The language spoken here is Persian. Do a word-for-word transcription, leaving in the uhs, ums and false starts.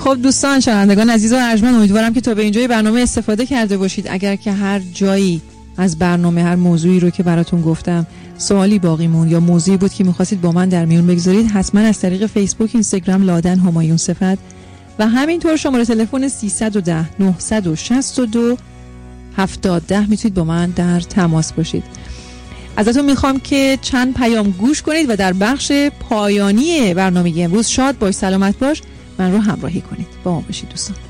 خب دوستان شنوندگان عزیز و ارجمند، امیدوارم که تا به اینجای برنامه استفاده کرده باشید. اگر که هر جایی از برنامه، هر موضوعی رو که براتون گفتم سوالی باقی موند یا موضوعی بود که می‌خواستید با من در میون بگذارید، حتما از طریق فیسبوک، اینستاگرام لادن همایون صفت و همینطور شماره تلفن سیصد و ده نهصد و شصت و دو هفتاد ده میتونید با من در تماس باشید. ازتون میخوام که چند پیام گوش کنید و در بخش پایانی برنامه امروز شاد باش، سلامت باش من رو همراهی کنید. با ما باشید دوستان.